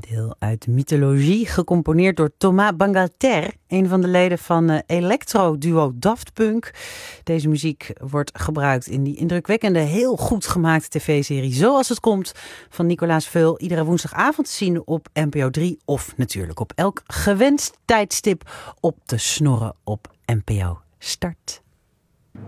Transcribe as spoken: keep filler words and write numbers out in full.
Deel uit mythologie, gecomponeerd door Thomas Bangalter, een van de leden van uh, electro-duo Daft Punk. Deze muziek wordt gebruikt in die indrukwekkende, heel goed gemaakte tv-serie Zoals het komt van Nicolaas Veul. Iedere woensdagavond te zien op N P O drie of natuurlijk op elk gewenst tijdstip op te snorren op N P O Start.